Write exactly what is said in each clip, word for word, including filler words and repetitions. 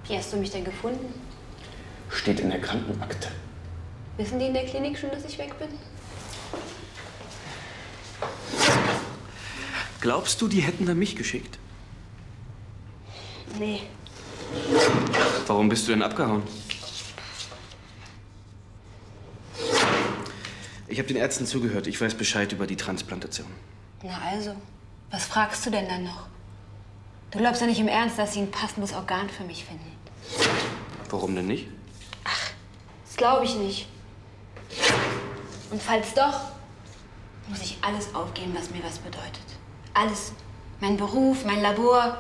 Wie hast du mich denn gefunden? Steht in der Krankenakte. Wissen die in der Klinik schon, dass ich weg bin? Glaubst du, die hätten da mich geschickt? Nee. Warum bist du denn abgehauen? Ich habe den Ärzten zugehört. Ich weiß Bescheid über die Transplantation. Na also, was fragst du denn dann noch? Du glaubst ja nicht im Ernst, dass sie ein passendes Organ für mich finden. Warum denn nicht? Ach, das glaube ich nicht. Und falls doch, muss ich alles aufgeben, was mir was bedeutet. Alles. Mein Beruf, mein Labor.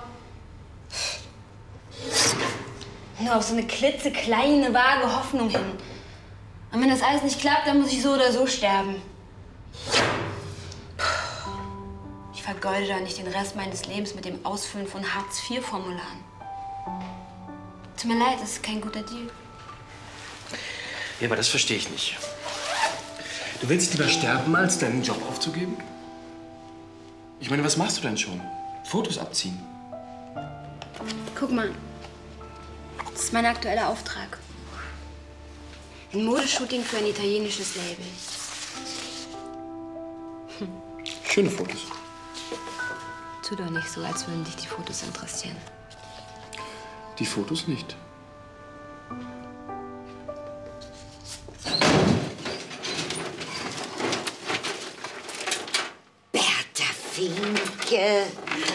Nur auf so eine klitzekleine, vage Hoffnung hin. Und wenn das alles nicht klappt, dann muss ich so oder so sterben. Ich vergeude da nicht den Rest meines Lebens mit dem Ausfüllen von Hartz vier Formularen. Tut mir leid, das ist kein guter Deal. Ja, aber das verstehe ich nicht. Du willst lieber sterben, als deinen Job aufzugeben? Ich meine, was machst du denn schon? Fotos abziehen? Guck mal. Das ist mein aktueller Auftrag. Ein Modeshooting für ein italienisches Label. Hm. Schöne Fotos. Tu doch nicht so, als würden dich die Fotos interessieren. Die Fotos nicht. Bertha Finke.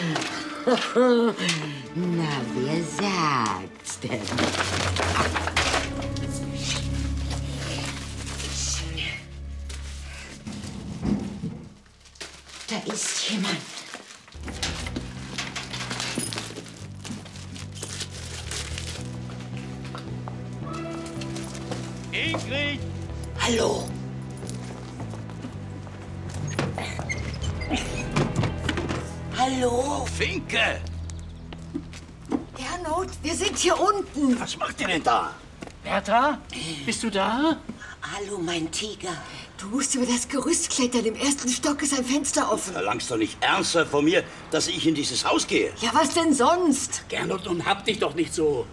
Na, wer sagt's denn? Da ist jemand. Ingrid! Hallo? Hallo? Finke! Gernot, wir sind hier unten. Was macht ihr denn da? Bertha? Bist du da? Hallo, mein Tiger. Du musst über das Gerüst klettern. Im ersten Stock ist ein Fenster offen. Verlangst doch nicht ernsthaft von mir, dass ich in dieses Haus gehe. Ja, was denn sonst? Gernot, nun hab dich doch nicht so.